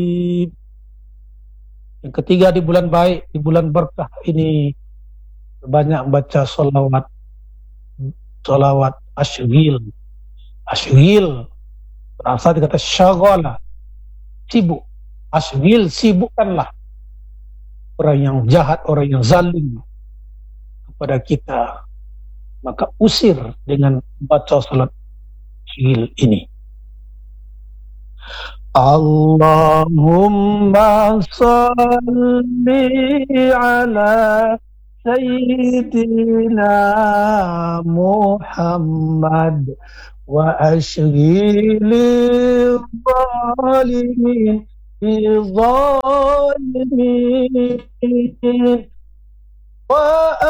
Yang ketiga, di bulan baik, di bulan berkah ini banyak baca salawat asyghil berasal dari kata syaghala, sibuk. Asyghil, sibukkanlah orang yang jahat, orang yang zalim kepada kita, maka usir dengan baca salat asyghil ini. Allahumma salli ala Sayyidina Muhammad wa asyghilil zalimin bizalimin wa